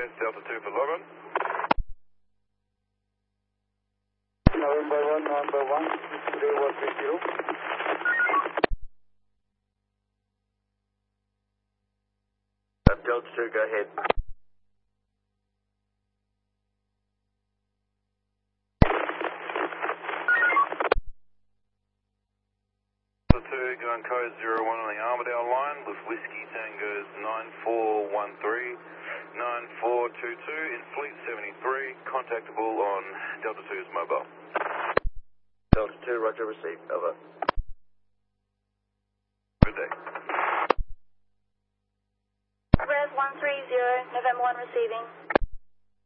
Delta 2 for log on. November 1, today was 60. Delta 2, go ahead. Delta 2, going code 01 on the Armadale line with Whiskey Tango's 9413, 9422 in Fleet 73, contactable on Delta 2's mobile. Delta 2, roger, received, over. Good day. Res 130, November 1 receiving.